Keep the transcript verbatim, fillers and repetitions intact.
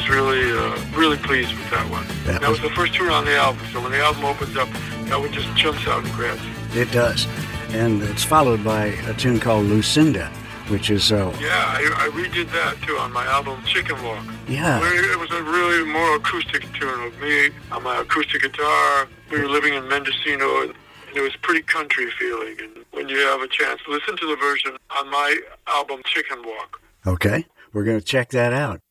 was really, uh, really pleased with that one. That, that was, was the first tune on the album, so when the album opens up, that one just jumps out and grabs you. It does. And it's followed by a tune called Lucinda, which is... Uh, yeah, I, I redid that, too, on my album Chicken Walk. Yeah. It was a really more acoustic tune of me on my acoustic guitar. We were living in Mendocino, and it was pretty country feeling. And when you have a chance, listen to the version on my album Chicken Walk. Okay, we're going to check that out.